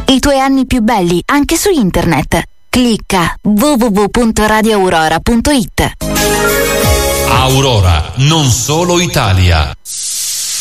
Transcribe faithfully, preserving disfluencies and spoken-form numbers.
I tuoi anni più belli anche su internet. Clicca w w w punto radio aurora punto it. Aurora, non solo Italia.